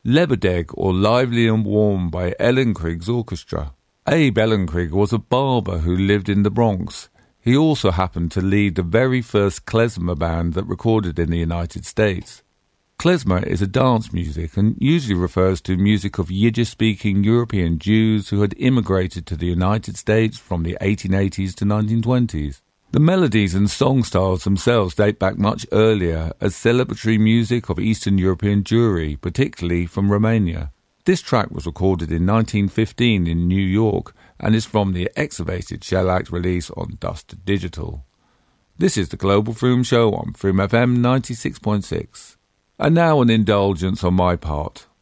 Lebedeg, or Lively and Warm by Ellenkrig's Orchestra. Abe Ellenkrig was a barber who lived in the Bronx. He also happened to lead the very first klezmer band that recorded in the United States. Klezmer is a dance music and usually refers to music of Yiddish-speaking European Jews who had immigrated to the United States from the 1880s to 1920s. The melodies and song styles themselves date back much earlier as celebratory music of Eastern European Jewry, particularly from Romania. This track was recorded in 1915 in New York and is from the excavated shellac release on Dust Digital. This is the Global Froome Show on Froome FM 96.6. And now an indulgence on my part.